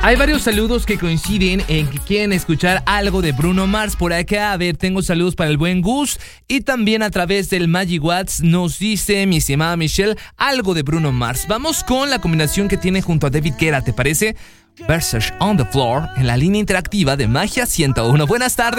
Hay varios saludos que coinciden en que quieren escuchar algo de Bruno Mars por acá. A ver, tengo saludos para el buen Gus y también a través del Magic Watts nos dice mi estimada Michelle algo de Bruno Mars. Vamos con la combinación que tiene junto a David Guetta, ¿te parece? Versus on the Floor en la línea interactiva de Magia 101. Buenas tardes.